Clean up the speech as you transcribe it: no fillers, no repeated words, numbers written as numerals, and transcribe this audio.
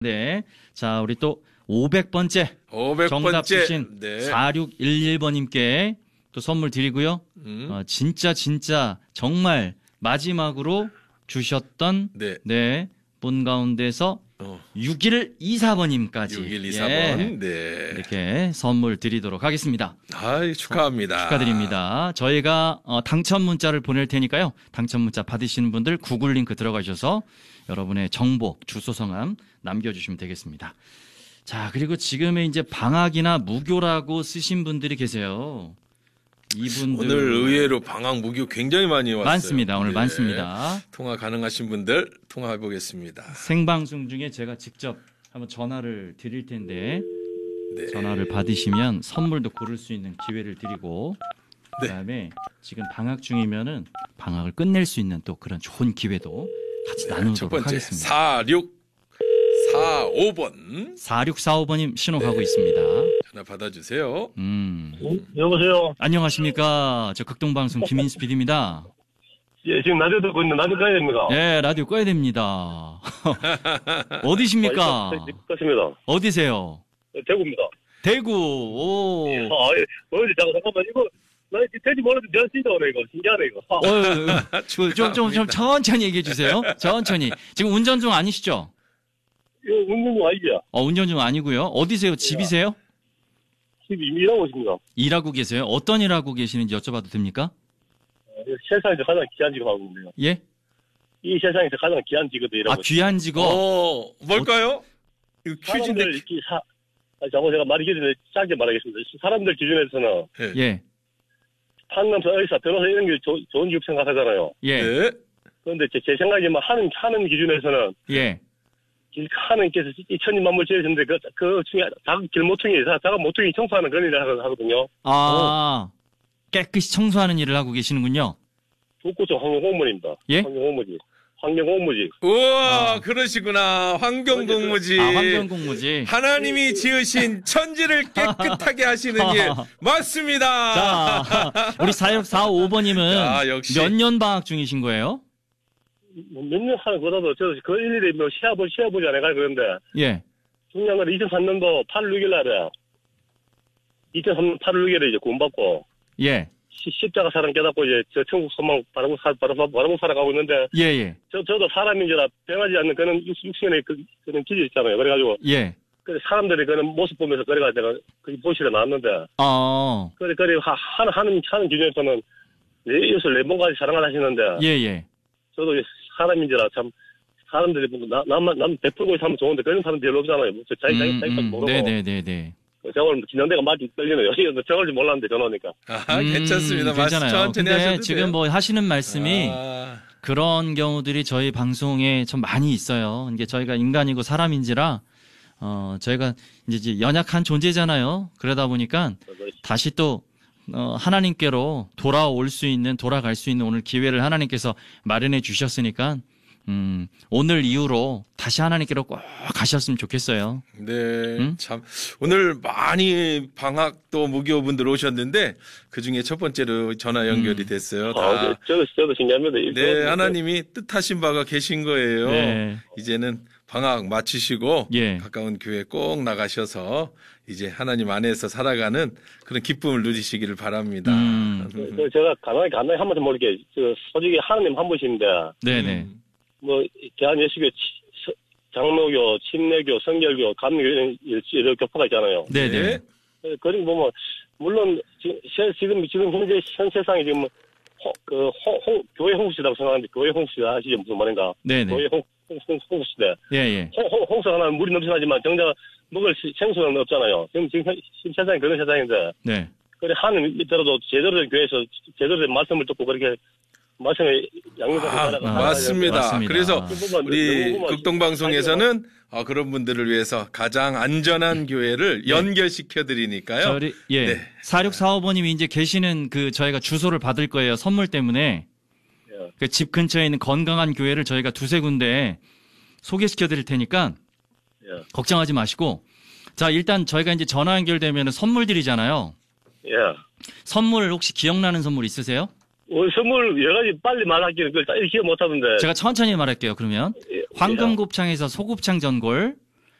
네. 자, 우리 또 500번째. 500번째. 정답 주신 네. 4611번님께 또 선물 드리고요. 진짜 정말 마지막으로 주셨던 네. 분 가운데서 6124번님까지 6124번. 네. 이렇게 선물 드리도록 하겠습니다. 축하합니다. 축하드립니다. 저희가 당첨 문자를 보낼 테니까요. 당첨 문자 받으시는 분들 구글 링크 들어가셔서 여러분의 정보, 주소, 성함 남겨주시면 되겠습니다. 자, 그리고 지금의 이제 방학이나 무교라고 쓰신 분들이 계세요. 이분들 오늘 의외로 방학 무교 굉장히 많이 왔어요. 많습니다. 오늘 많습니다. 통화 가능하신 분들 통화해 보겠습니다. 생방송 중에 제가 직접 한번 전화를 드릴 텐데 전화를 받으시면 선물도 고를 수 있는 기회를 드리고 그다음에 지금 방학 중이면은 방학을 끝낼 수 있는 또 그런 좋은 기회도 같이 나누도록 첫 번째, 하겠습니다. 4645번. 4645번님 신호 가고 있습니다. 전화 받아주세요. 여보세요? 안녕하십니까. 저 극동방송 김인수 PD입니다. 예, 지금 라디오 듣고 있는데 라디오 꺼야 됩니까? 네, 라디오 꺼야 됩니다. 어디십니까? 그렇습니다. 어디세요? 대구입니다. 대구, 오. 잠깐만, 이거, 나 이제 돼지 몰라도 전 쓰이다 오네, 이거. 신기하네, 이거. 좀 천천히 얘기해 주세요. 천천히. 지금 운전 중 아니시죠? 이거 운전 중 아니죠? 운전 중 아니고요. 어디세요? 집이세요? 집 일하고 있습니다. 일하고 계세요? 어떤 일 하고 계시는지 여쭤봐도 됩니까? 세상에서 가장 귀한 직업 하고 있는데요. 예? 이 세상에서 가장 귀한 직업을 일하고 있습니다. 귀한 직업? 뭘까요? 이거 퀴즈인데. 자꾸 제가 말이 길는데 짧게 말하겠습니다. 사람들 기준에서는. 예. 판검사, 의사, 변호사 이런 게 좋은 직업 생각하잖아요. 예. 네. 그런데 제 생각이면 하는 기준에서는. 예. 하나님께서 이 천지만물 지으셨는데 그 중에 작은 모퉁이 청소하는 그런 일을 하거든요. 깨끗이 청소하는 일을 하고 계시는군요. 북구청 환경공무원입니다. 예? 환경공무지. 우와, 그러시구나. 환경공무지. 환경공무지. 하나님이 지으신 천지를 깨끗하게 하시는 일. 맞습니다. 자, 우리 4645번님은 역시. 몇 년 방학 중이신 거예요? 몇 년 하는 거라도 그 일일이 시합을 안 해가 그런데. 예. 중요한 건 2003년도 8월 6일 날에 2003년 8월 6일에 이제 구원받고. 예. 십자가 사랑 깨닫고 이제 저 천국 소망 바라고 살아가고 있는데. 예. 저도 사람인지라 변하지 않는 그런 육신의 그런 기질 있잖아요. 그래가지고. 예. 그래 사람들이 그런 모습 보면서 그래가 내가 그 보시러 나왔는데. 그래 하는 기준에서는 내 이웃을 내 몸까지 사랑을 하시는데. 예. 저도 사람인지라 참 사람들이 남 베풀고 있으면 좋은데 그런 사람들이 별로 없잖아요. 자기 모르고. 네네네. 제가 오늘 진행대가 많이 떨리네요. 저걸 줄 몰랐는데 전화니까. 괜찮습니다. 괜찮아요. 근데 지금 뭐 하시는 말씀이 그런 경우들이 저희 방송에 좀 많이 있어요. 이게 저희가 인간이고 사람인지라 저희가 이제 연약한 존재잖아요. 그러다 보니까 다시 또 하나님께로 돌아갈 수 있는 오늘 기회를 하나님께서 마련해 주셨으니까 오늘 이후로 다시 하나님께로 꼭 가셨으면 좋겠어요. 네, 참 오늘 많이 방학도 무교분들 오셨는데 그 중에 첫 번째로 전화 연결이 됐어요. 저도 신기합니다. 네, 하나님이 뜻하신 바가 계신 거예요. 네. 이제는 방학 마치시고 예. 가까운 교회 꼭 나가셔서 이제 하나님 안에서 살아가는 그런 기쁨을 누리시기를 바랍니다. 제가 간단히 한 번도 모르게 솔직히 하나님 한 분이신데. 네네. 뭐 대한예수교, 장로교, 침례교, 성결교, 감리교 이런 교파가 있잖아요. 네네. 그리고 보면 물론 지금 현 세상에 지금 교회 홍수시다고 생각하는데 교회 홍수시다 아시죠 무슨 말인가? 네네. 교회 홍수시대. 예. 홍수가 나면 물이 넘쳐나지만 정작 먹을 생수는 없잖아요. 지금 세상이 그런 세상인데. 네. 그래 하는 있더라도 제대로 된 교회에서 제대로 된 말씀을 듣고 그렇게. 말씀에 양육하고 맞습니다. 그래서 우리 극동방송에서는 그런 분들을 위해서 가장 안전한 교회를 연결시켜 드리니까요. 네. 4645번님이 이제 계시는 저희가 주소를 받을 거예요. 선물 때문에. 그 집 근처에 있는 건강한 교회를 저희가 두세 군데 소개시켜 드릴 테니까 걱정하지 마시고. 자, 일단 저희가 이제 전화 연결되면 선물 드리잖아요. 예. 선물 혹시 기억나는 선물 있으세요? 선물 여러 가지 빨리 말하기는 기억 못하던데. 제가 천천히 말할게요. 그러면 황금곱창에서 소곱창 전골,